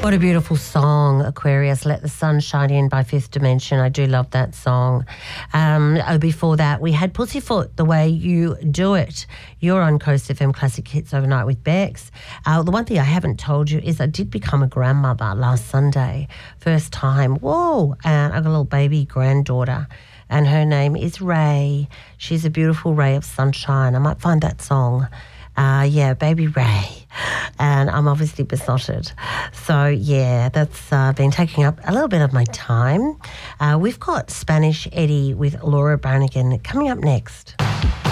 What a beautiful song, Aquarius. Let the Sun Shine In by Fifth Dimension. I do love that song. Before that, we had Pussyfoot, The Way You Do It. You're on Coast FM Classic Hits Overnight with Bex. The one thing I haven't told you is I did become a grandmother last Sunday. First time. Whoa. And I got a little baby granddaughter. And her name is Ray. She's a beautiful ray of sunshine. I might find that song. Baby Ray. And I'm obviously besotted. So, yeah, that's been taking up a little bit of my time. We've got Spanish Eddie with Laura Branigan coming up next.